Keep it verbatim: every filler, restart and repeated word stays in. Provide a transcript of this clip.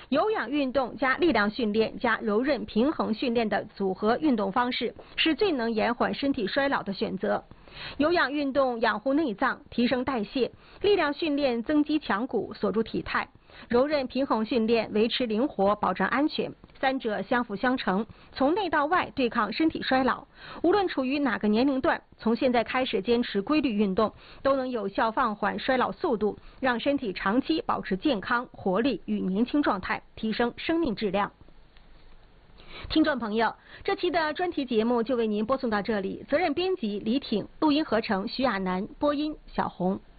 有氧运动加力量训练加柔韧平衡训练的组合运动方式是最能延缓身体衰老的选择。有氧运动养护内脏，提升代谢；力量训练增肌强骨，锁住体态；柔韧平衡训练维持灵活，保障安全。三者相辅相成，从内到外对抗身体衰老。无论处于哪个年龄段，从现在开始坚持规律运动，都能有效放缓衰老速度，让身体长期保持健康、活力与年轻状态，提升生命质量。听众朋友，这期的专题节目就为您播送到这里，责任编辑李挺，录音合成徐亚楠，播音小红。